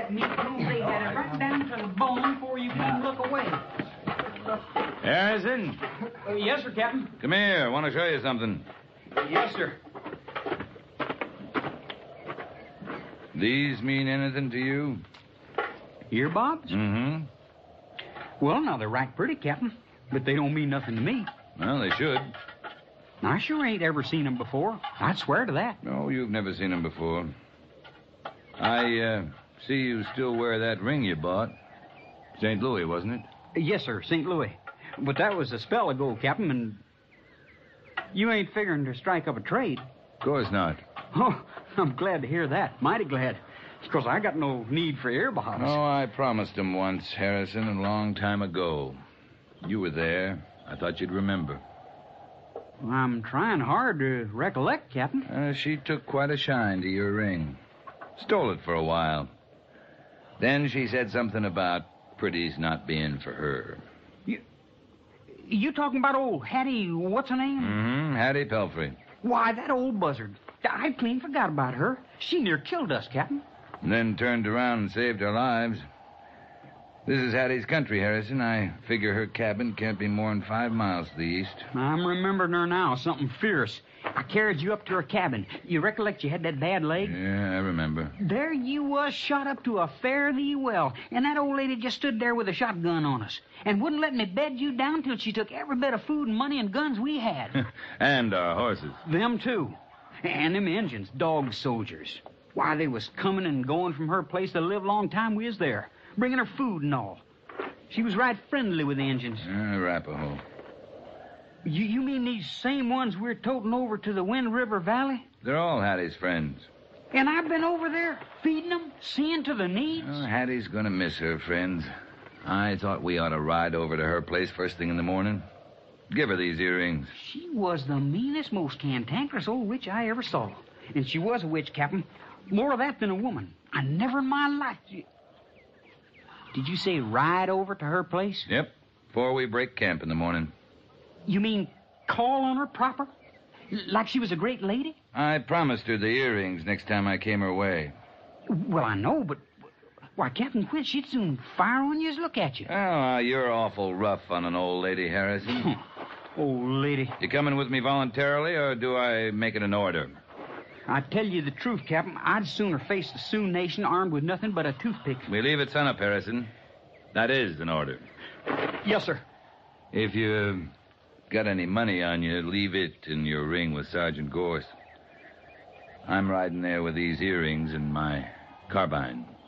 Me too. They had it right down to the bone before you could even look away. Harrison? Yes, sir, Captain. Come here. I want to show you something. Yes, sir. These mean anything to you? Earbobs? Mm-hmm. Well, now, they're right pretty, Captain. But they don't mean nothing to me. Well, they should. I sure ain't ever seen them before. I'd swear to that. No, you've never seen them before. I see you still wear that ring you bought. St. Louis, wasn't it? Yes, sir, St. Louis. But that was a spell ago, Captain, and you ain't figuring to strike up a trade. Of course not. Oh, I'm glad to hear that. Mighty glad. Because I got no need for earbobs. Oh, I promised him once, Harrison, a long time ago. You were there. I thought you'd remember. I'm trying hard to recollect, Captain. She took quite a shine to your ring. Stole it for a while. Then she said something about pretties not being for her. You talking about old Hattie, what's her name? Mm-hmm, Hattie Pelfrey. Why, that old buzzard. I clean forgot about her. She near killed us, Captain. And then turned around and saved our lives. This is Hattie's country, Harrison. I figure her cabin can't be more than 5 miles to the east. I'm remembering her now, something fierce. I carried you up to her cabin. You recollect you had that bad leg? Yeah, I remember. There you was, shot up to a fare-thee well, and that old lady just stood there with a shotgun on us, and wouldn't let me bed you down till she took every bit of food and money and guns we had. And our horses. Them, too. And them Injuns, dog soldiers. Why, they was coming and going from her place the live long time we was there, bringing her food and all. She was right friendly with the Injuns. Arapaho. You mean these same ones we're toting over to the Wind River Valley? They're all Hattie's friends. And I've been over there feeding them, seeing to their needs? Oh, Hattie's going to miss her friends. I thought we ought to ride over to her place first thing in the morning. Give her these earrings. She was the meanest, most cantankerous old witch I ever saw. And she was a witch, Captain. More of that than a woman. I never in my life... Did you say ride over to her place? Yep, before we break camp in the morning. You mean call on her proper? Like she was a great lady? I promised her the earrings next time I came her way. Well, I know, but... Why, Captain Quint, she'd soon fire on you as look at you. Oh, you're awful rough on an old lady, Harrison. Old lady. You coming with me voluntarily, or do I make it an order? I tell you the truth, Captain. I'd sooner face the Sioux Nation armed with nothing but a toothpick. We leave at sunup, Harrison. That is an order. Yes, sir. If you got any money on you, leave it in your ring with Sergeant Gorse. I'm riding there with these earrings and my carbine.